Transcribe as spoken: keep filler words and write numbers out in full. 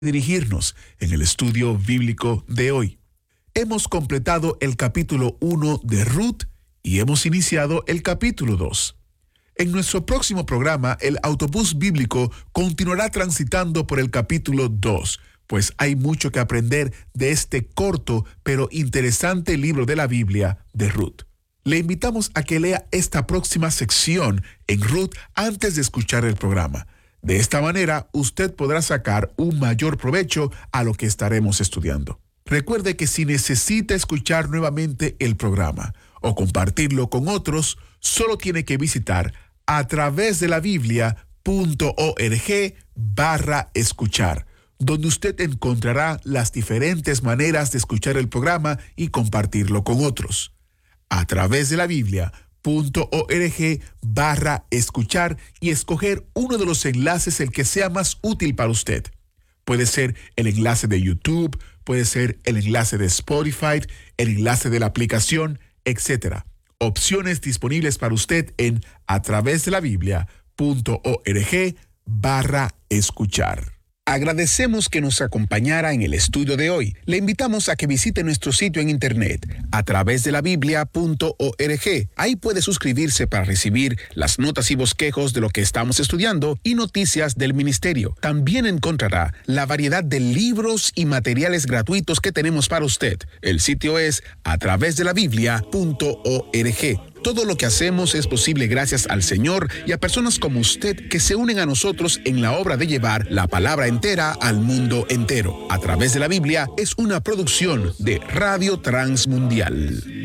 dirigirnos en el estudio bíblico de hoy. Hemos completado el capítulo uno de Ruth y hemos iniciado el capítulo dos. En nuestro próximo programa, el autobús bíblico continuará transitando por el capítulo dos, pues hay mucho que aprender de este corto pero interesante libro de la Biblia de Ruth. Le invitamos a que lea esta próxima sección en Ruth antes de escuchar el programa. De esta manera, usted podrá sacar un mayor provecho a lo que estaremos estudiando. Recuerde que si necesita escuchar nuevamente el programa o compartirlo con otros, solo tiene que visitar a través de la biblia punto org barra escuchar, donde usted encontrará las diferentes maneras de escuchar el programa y compartirlo con otros. A través de la biblia punto org barra escuchar y escoger uno de los enlaces el que sea más útil para usted. Puede ser el enlace de YouTube, puede ser el enlace de Spotify, el enlace de la aplicación, etcétera. Opciones disponibles para usted en a través de la biblia punto org barra escuchar. Agradecemos que nos acompañara en el estudio de hoy. Le invitamos a que visite nuestro sitio en internet a través de la biblia punto org. Ahí puede suscribirse para recibir las notas y bosquejos de lo que estamos estudiando y noticias del ministerio. También encontrará la variedad de libros y materiales gratuitos que tenemos para usted. El sitio es a través de la biblia punto org. Todo lo que hacemos es posible gracias al Señor y a personas como usted que se unen a nosotros en la obra de llevar la palabra entera al mundo entero. A través de la Biblia es una producción de Radio Transmundial.